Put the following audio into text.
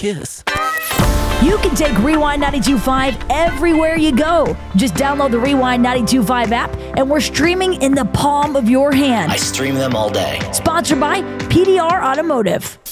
kiss. You can take Rewind 92.5 everywhere you go. Just download the Rewind 92.5 app, and we're streaming in the palm of your hand. I stream them all day. Sponsored by PDR Automotive.